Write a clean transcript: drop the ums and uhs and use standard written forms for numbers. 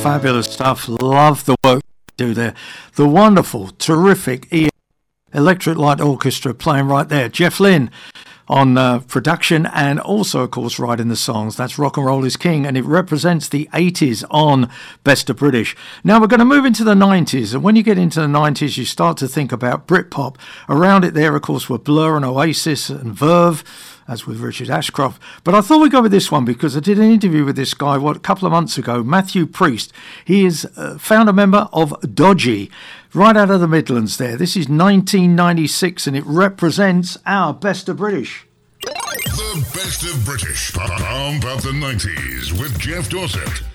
Fabulous stuff. Love the work you do there. The wonderful, terrific Electric Light Orchestra playing right there. Jeff Lynne on production and also, of course, writing the songs. That's Rock and Roll is King, and it represents the 80s on Best of British. Now we're going to move into the 90s, and when you get into the 90s, you start to think about Britpop. Around it there, of course, were Blur and Oasis and Verve, as with Richard Ashcroft. But I thought we'd go with this one because I did an interview with this guy, a couple of months ago, Matthew Priest. He is founder member of Dodgy, right out of the Midlands there. This is 1996, and it represents our Best of British. The Best of British. Pump up the 90s with Jeff Dorset.